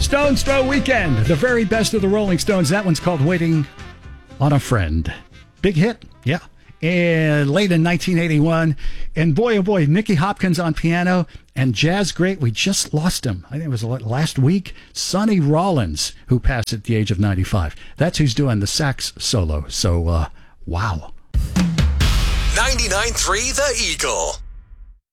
Stones Throw Weekend, the very best of the Rolling Stones. That one's called Waiting on a Friend. Big hit, yeah. And late in 1981. And boy, oh boy, Nicky Hopkins on piano and jazz great. We just lost him. I think it was last week. Sonny Rollins, who passed at the age of 95. That's who's doing the sax solo. So, wow. 99.3 The Eagle.